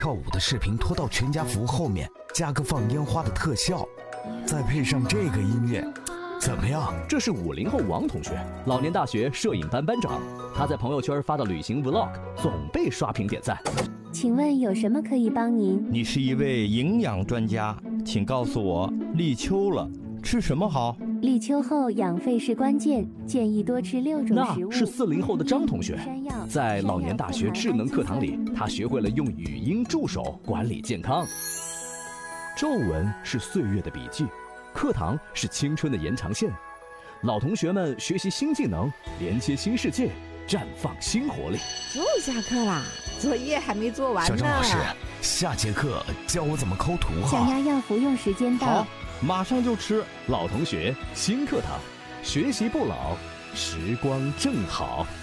跳舞的视频拖到全家福后面，加个放烟花的特效，再配上这个音乐，怎么样？ 这是50后王同学，老年大学摄影班班长。他在朋友圈发的旅行 vlog 总被刷屏点赞。 请问有什么可以帮您？ 你是一位营养专家，请告诉我，立秋了，吃什么好？ 立秋后养肺是关键，建议多吃6种食物。 那是40后的张同学，在老年大学智能课堂里，他学会了用语音助手管理健康。皱纹是岁月的笔记，课堂是青春的延长线。老同学们学习新技能，连接新世界，绽放新活力。 又下课啦，作业还没做完呢。 小张老师，下节课教我怎么抠图哈。 降压药服用时间到。 好，马上就吃。 老同学新课堂，学习不老，时光正好。